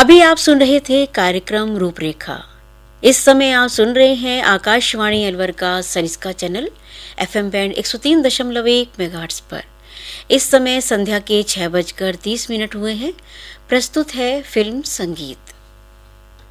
अभी आप सुन रहे थे कार्यक्रम रूपरेखा। इस समय आप सुन रहे हैं आकाशवाणी अलवर का Sariska channel FM band 103.1 megahertz पर। इस समय संध्या के 6:30 हुए हैं। प्रस्तुत है फिल्म संगीत।